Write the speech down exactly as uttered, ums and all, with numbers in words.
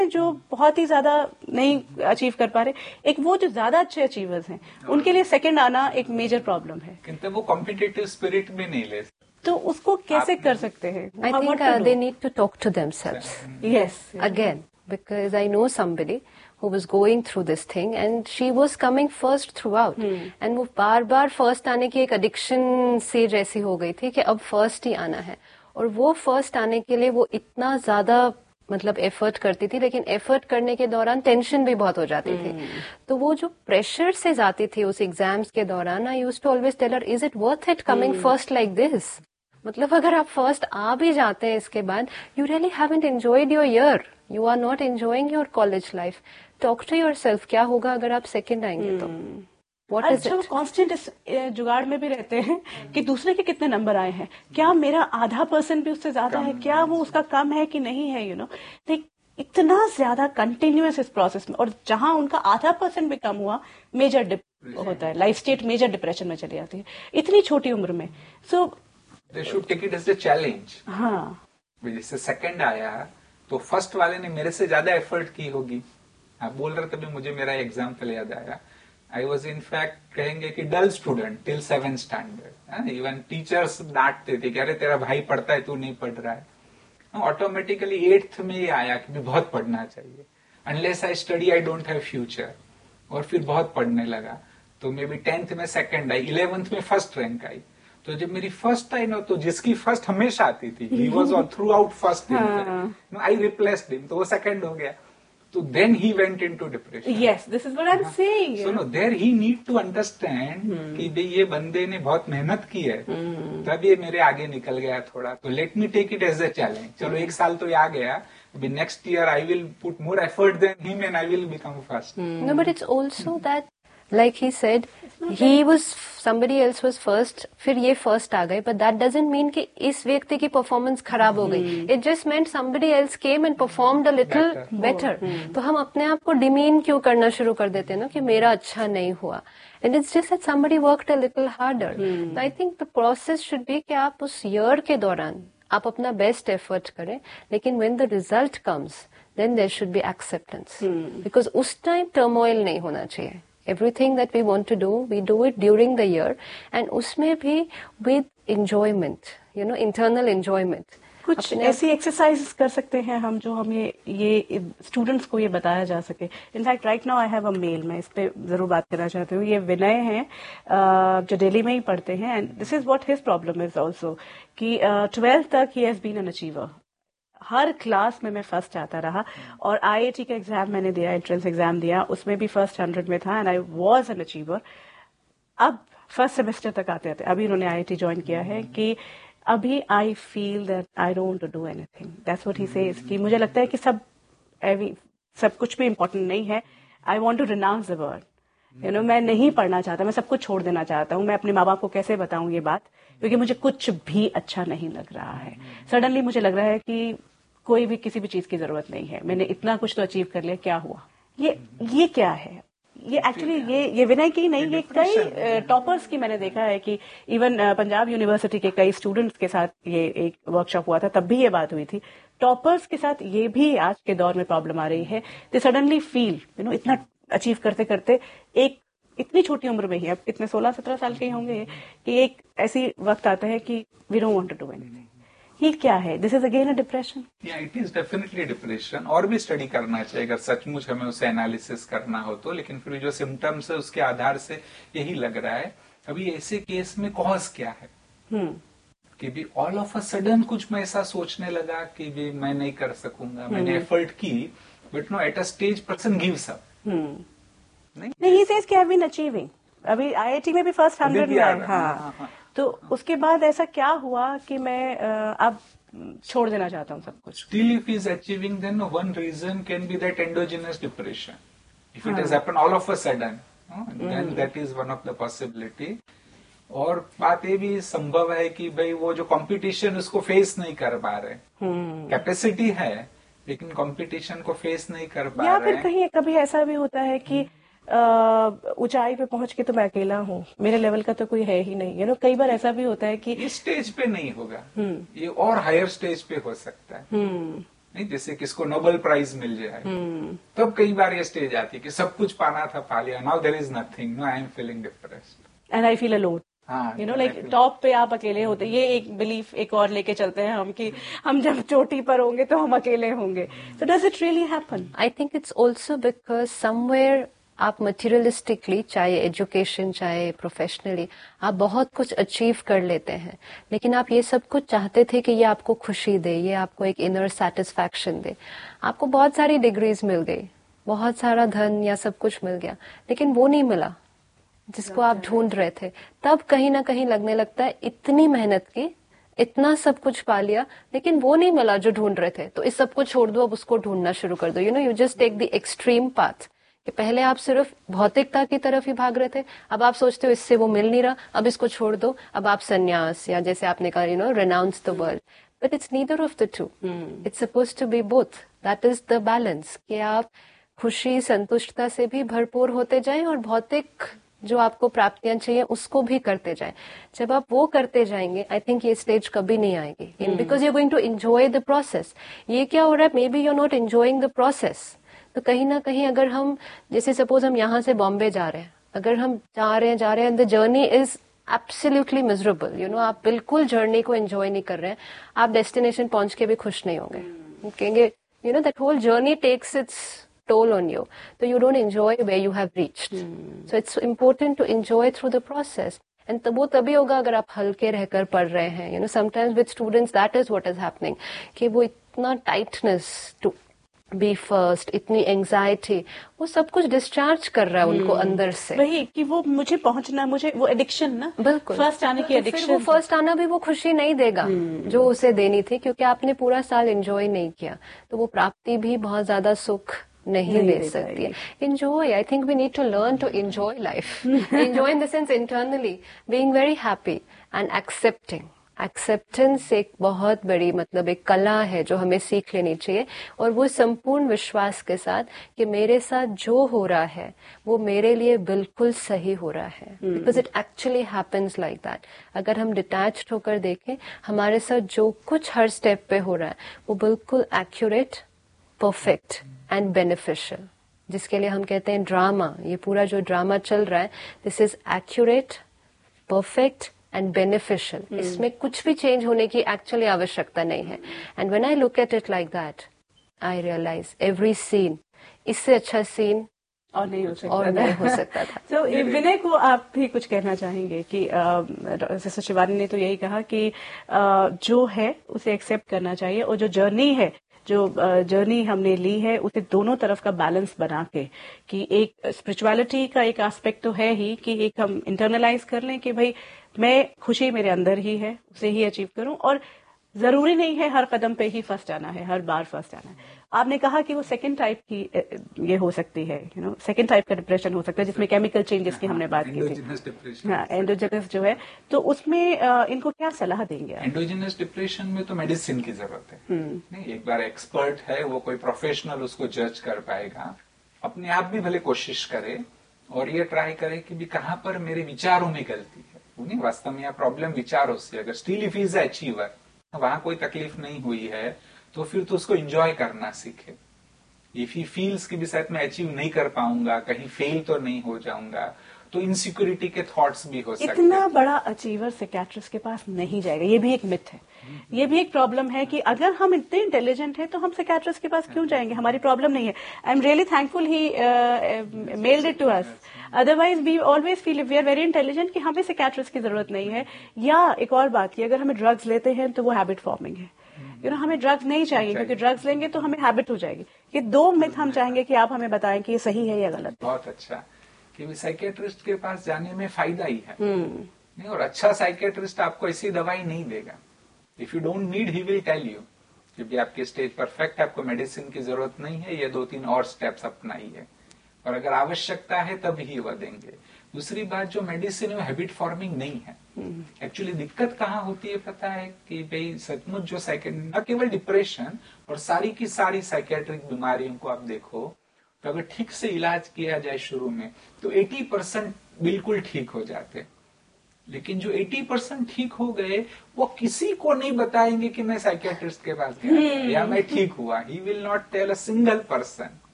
जो बहुत ही ज्यादा नहीं अचीव कर पा रहे, एक वो जो ज्यादा अच्छे अचीवर्स हैं उनके लिए सेकंड आना एक मेजर प्रॉब्लम है। किंतु वो कॉम्पिटिटिव स्पिरिट भी नहीं ले, तो उसको कैसे कर सकते हैं? I think uh, they need to talk to themselves. Yes. Again, because I know somebody who was going through this thing and she was coming first throughout. Hmm. And वो बार बार first आने की एक addiction से जैसी हो गई थी कि अब first ही आना है, और वो first आने के लिए वो इतना ज्यादा मतलब एफर्ट करती थी, लेकिन एफर्ट करने के दौरान टेंशन भी बहुत हो जाती थी। hmm. तो वो जो प्रेशर से जाती थी उस एग्जाम्स के दौरान, I used to always tell her, is it worth it coming first like this? मतलब अगर आप फर्स्ट आ भी जाते हैं इसके बाद, you really haven't enjoyed your year, you are not enjoying your college life. Talk to yourself, क्या होगा अगर आप सेकंड आएंगे तो? What is अच्छा, कांस्टेंट इस जुगाड़ में भी रहते हैं कि दूसरे के कितने नंबर आए हैं, क्या मेरा आधा परसेंट भी उससे ज्यादा है, क्या वो उसका कम है कि नहीं है, यू नो। इतना ज्यादा कंटिन्यूअस इस प्रोसेस में, और जहां उनका आधा परसेंट भी कम हुआ, मेजर डिप होता है, लाइफ स्टेट मेजर डिप्रेशन में चली जाती है इतनी छोटी उम्र में। सो they should take it as a challenge. हाँ, जैसे सेकंड आया तो फर्स्ट वाले ने मेरे से ज्यादा एफर्ट की होगी। आप बोल रहे तभी मुझे मेरा एग्जाम्पल याद आया। आई वॉज इन फैक्ट कहेंगे कि डल student till seven standard. Even teachers डांटते थे कि अरे तेरा भाई पढ़ता है, तू नहीं पढ़ रहा है। ऑटोमेटिकली एट्थ में ही आया कि भी बहुत पढ़ना चाहिए, unless I study I don't have future. और फिर बहुत पढ़ने लगा, तो मे बी टेंथ में सेकंड आई, इलेवेंथ में फर्स्ट रैंक आई। तो जब मेरी फर्स्ट आई ना, तो जिसकी फर्स्ट हमेशा आती थी, he was all through out first, I replaced him, तो वो सेकंड हो गया। So then he went into depression. Yes, this is what I'm saying. So no, there he need to understand hmm. कि भाई ये बंदे ने बहुत मेहनत की है, hmm. तब ये मेरे आगे निकल गया थोड़ा। तो let me take it as a challenge. चलो एक साल तो ये आ गया, but next year I will put more effort than him and I will become first. Hmm. No, but it's also that, like he said, he was somebody else was first, फिर ये first आ गए, but that doesn't mean कि इस व्यक्ति की performance खराब हो गई. It just meant somebody else came and performed a little better. better. Hmm. तो हम अपने आप को demean क्यों करना शुरू कर देते हैं ना कि मेरा अच्छा नहीं हुआ. And it's just that somebody worked a little harder. Hmm. So I think the process should be कि आप उस year के दौरान आप अपना best effort करें, लेकिन when the result comes, then there should be acceptance. Hmm. Because उस time turmoil नहीं होना चाहिए. Everything that we want to do, we do it during the year, and उसमें भी with enjoyment, you know, internal enjoyment. कुछ ऐसी exercise कर सकते हैं हम जो हम ये ये स्टूडेंट्स को ये बताया जा सके। In fact right now I have a mail, मैं इस पे जरूर बात करना चाहती हूँ। ये विनय हैं जो दिल्ली में ही पढ़ते हैं, and this is what his problem is also कि ट्वेल्थ तक he has been an achiever. Her class में मैं फर्स्ट आता रहा, और आईआईटी का एग्जाम मैंने दिया, एंट्रेंस एग्जाम दिया, उसमें भी फर्स्ट हंड्रेड में था, and I was an achiever. अब फर्स्ट सेमेस्टर तक आते आते, अभी उन्होंने आईआईटी ज्वाइन किया है, कि अभी I feel that I don't do anything, that's what he says, कि मुझे लगता है कि सब सब कुछ भी इम्पोर्टेंट नहीं है। I want to renounce the word, you know, मैं नहीं पढ़ना चाहता, मैं सब कुछ छोड़ देना चाहता हूँ। मैं अपने माँ बाप को कैसे बताऊं ये बात, क्योंकि मुझे कुछ भी अच्छा नहीं लग रहा है। सडनली मुझे लग रहा है कि कोई भी किसी भी चीज की जरूरत नहीं है, मैंने इतना कुछ तो अचीव कर लिया, क्या हुआ? ये ये क्या है? ये एक्चुअली ये ये विनय की नहीं, ये कई टॉपर्स की मैंने देखा है कि इवन पंजाब यूनिवर्सिटी के कई स्टूडेंट्स के साथ ये एक वर्कशॉप हुआ था, तब भी ये बात हुई थी। टॉपर्स के साथ ये भी आज के दौर में प्रॉब्लम आ रही है। They suddenly feel, you know, इतना अचीव करते करते एक इतनी छोटी उम्र में ही, अब कितने सोलह सत्रह साल के होंगे, कि एक ऐसी वक्त आता है कि we don't want to do anything. ये क्या है? This is again a depression. या इट इज डेफिनेटली डिप्रेशन। और भी स्टडी करना चाहिए अगर सचमुच हमें उसे एनालिसिस करना हो तो, लेकिन फिर जो सिम्टम्स है उसके आधार से यही लग रहा है। अभी ऐसे केस में कॉज क्या है, hmm. कि भी ऑल ऑफ अ सडन कुछ मैं ऐसा सोचने लगा कि भी मैं नहीं कर सकूंगा, hmm. मैंने एफर्ट की, but know at a stage person gives up. नहीं नहीं, ही सेज कि आई हैव बीन अचीविंग, अभी आईआईटी में भी फर्स्ट हंड्रेड में आया। हाँ, तो उसके बाद ऐसा क्या हुआ कि मैं अब छोड़ देना चाहता हूँ सब कुछ। Still if he is achieving, then one reason can be that endogenous depression. If it has happened all of a sudden, then that is one of the possibility. और बात ये भी संभव है कि भाई वो जो कंपटीशन उसको फेस नहीं कर पा रहे, कैपेसिटी है लेकिन कंपटीशन को फेस नहीं कर पा रहे। या फिर कहीं कभी ऐसा भी होता है कि ऊंचाई पे पहुंच के तो मैं अकेला हूँ, मेरे लेवल का तो कोई है ही नहीं, यू नो। कई बार ऐसा भी होता है कि इस स्टेज पे नहीं होगा, ये और हायर स्टेज पे हो सकता है। नहीं, जैसे किसको नोबेल प्राइज मिल जाए तब कई बार ये स्टेज आती है कि सब कुछ पाना था, पा लिया, now there is nothing, no I am feeling depressed and I feel alone, हाँ, यू नो लाइक टॉप पे आप अकेले होते, ये एक बिलीफ एक और लेके चलते हैं हम कि हम जब चोटी पर होंगे तो हम अकेले होंगे. So does it really happen? I think it's also because somewhere आप मटेरियलिस्टिकली, चाहे एजुकेशन चाहे प्रोफेशनली, आप बहुत कुछ अचीव कर लेते हैं, लेकिन आप ये सब कुछ चाहते थे कि ये आपको खुशी दे, ये आपको एक इनर सेटिस्फैक्शन दे. आपको बहुत सारी डिग्रीज मिल गई, बहुत सारा धन या सब कुछ मिल गया, लेकिन वो नहीं मिला जिसको आप ढूंढ रहे थे. तब कहीं ना कहीं लगने लगता है इतनी मेहनत की, इतना सब कुछ पा लिया, लेकिन वो नहीं मिला जो ढूंढ रहे थे, तो इस सब को छोड़ दो, अब उसको ढूंढना शुरू कर दो. You know, you just take the extreme path कि पहले आप सिर्फ भौतिकता की तरफ ही भाग रहे थे, अब आप सोचते हो इससे वो मिल नहीं रहा, अब इसको छोड़ दो, अब आप संन्यास या जैसे आपने कहा you know रेनाउंस the world. But it's neither of the two, it's supposed to be both. That is the balance कि आप खुशी संतुष्टता से भी भरपूर होते जाएं और भौतिक जो आपको प्राप्तियां चाहिए उसको भी करते जाएं. जब आप वो करते जाएंगे, आई थिंक ये स्टेज कभी नहीं आएगी, because you are going to enjoy the process. ये क्या हो रहा है, may be you are not enjoying the process. तो कहीं ना कहीं अगर हम, जैसे सपोज हम यहाँ से बॉम्बे जा रहे हैं, अगर हम जा रहे हैं जा रहे हैं the journey is absolutely miserable, you know, आप बिल्कुल जर्नी को एंजॉय नहीं कर रहे हैं, आप डेस्टिनेशन पहुंच के भी खुश नहीं होंगे, कहेंगे you know that whole journey takes it's toll on you, so you don't enjoy where you have reached. hmm. So it's important to enjoy through the process, and तब वो तभी होगा अगर आप हल्के रहकर पढ़ रहे हैं. you know sometimes with students that is what is happening, कि वो इतना tightness to be first, इतनी एंजाइटी, वो सब कुछ डिस्चार्ज कर रहा है hmm. उनको अंदर से. वही कि वो मुझे पहुंचना, मुझे वो एडिक्शन ना, बिल्कुल फर्स्ट आने की एडिक्शन. तो वो फर्स्ट आना भी वो खुशी नहीं देगा hmm. जो उसे देनी थी, क्योंकि आपने पूरा साल एंजॉय नहीं किया, तो वो प्राप्ति भी बहुत ज्यादा सुख नहीं, नहीं दे सकती है. Enjoy, I think we need to learn to enjoy life. Enjoy in the sense internally being very happy and accepting. Acceptance एक बहुत बड़ी मतलब एक कला है जो हमें सीख लेनी चाहिए, और वो संपूर्ण विश्वास के साथ कि मेरे साथ जो हो रहा है वो मेरे लिए बिल्कुल सही हो रहा है, because it actually happens like that. अगर हम डिटैच्ड होकर देखें, हमारे साथ जो कुछ हर स्टेप पे हो रहा है वो बिल्कुल एक्यूरेट, परफेक्ट एंड बेनिफिशियल, जिसके लिए हम कहते हैं ड्रामा. ये पूरा जो ड्रामा चल रहा है, this is accurate, perfect and beneficial. इसमें कुछ भी चेंज होने की एक्चुअली आवश्यकता नहीं है. And when I look at it like that, I realise every scene, इससे अच्छा सीन और नहीं हो सकता, और नहीं हो सकता था. तो so, विनय को आप भी कुछ कहना चाहेंगे कि जैसे शिवानी ने तो यही कहा कि आ, जो है उसे एक्सेप्ट करना चाहिए, और जो जर्नी है, जो जर्नी हमने ली है, उसे दोनों तरफ का बैलेंस बना के, कि एक स्पिरिचुअलिटी का एक एस्पेक्ट तो है ही कि एक हम इंटरनलाइज कर लें कि भाई मैं खुशी मेरे अंदर ही है, उसे ही अचीव करूं, और जरूरी नहीं है हर कदम पे ही फर्स्ट आना है, हर बार फर्स्ट आना है. आपने कहा कि वो सेकंड टाइप की ये हो सकती है, यू नो सेकंड टाइप का डिप्रेशन हो सकता है जिसमें केमिकल चेंजेस की हमने बात की थी. हाँ, एंडोजेनस जो है, तो उसमें आ, इनको क्या सलाह देंगे? एंडोजेनस डिप्रेशन में तो मेडिसिन की जरूरत है. नहीं, एक बार एक्सपर्ट है वो, कोई प्रोफेशनल उसको जज कर पाएगा. अपने आप भी भले कोशिश करे और ये ट्राई करे कि भी कहाँ पर मेरे विचारों में गलती है. नहीं, वास्तव में यह प्रॉब्लम विचारों से, अगर स्टिल इफ इज अचीवर, वहां कोई तकलीफ नहीं हुई है, तो फिर तो उसको एंजॉय करना सीखे. इफ ही फील्स कि भी शायद मैं अचीव नहीं कर पाऊंगा, कहीं फेल तो नहीं हो जाऊंगा, तो इनसिक्योरिटी के थॉट्स भी हो सकते हैं. इतना बड़ा अचीवर साइकियाट्रिस्ट के पास नहीं जाएगा, ये भी एक मिथ है, ये भी एक प्रॉब्लम है कि अगर हम इतने इंटेलिजेंट हैं तो हम साइकियाट्रिस्ट के पास क्यों जाएंगे, हमारी प्रॉब्लम नहीं है. I am really thankful he meld it to us. Otherwise we always feel we are very intelligent कि हमें साइकियाट्रिस्ट की जरूरत नहीं है. या एक और बात की, अगर हमें ड्रग्स लेते हैं तो वो हैबिट फॉर्मिंग है. यू नो हमें ड्रग्स नहीं चाहिए, क्योंकि ड्रग्स लेंगे तो हमें हैबिट हो जाएगी. ये दो मिथ हम चाहेंगे कि आप हमें बताएं कि ये सही है या गलत. बहुत अच्छा कि साइकियाट्रिस्ट के पास जाने में फायदा ही है. नहीं, और अच्छा साइकियाट्रिस्ट आपको ऐसी दवाई नहीं देगा. If you don't need he will tell you कि आपकी स्टेज परफेक्ट है, आपको मेडिसिन की जरूरत नहीं है, ये दो तीन और स्टेप्स अपनाइए, और अगर आवश्यकता है तब ही वह देंगे. दूसरी बात, जो मेडिसिन है हैबिट फॉर्मिंग नहीं है. एक्चुअली दिक्कत कहाँ होती है पता है कि भाई सचमुच जो साइकिल, न केवल डिप्रेशन और सारी की सारी साइकियाट्रिक बीमारियों को आप देखो, तो अगर ठीक से इलाज किया जाए शुरू में तो अस्सी परसेंट बिल्कुल ठीक हो जाते. लेकिन जो अस्सी परसेंट ठीक हो गए वो किसी को नहीं बताएंगे कि मैं साइकियाट्रिस्ट के पास गया या मैं ठीक हुआ. He will not tell a single person.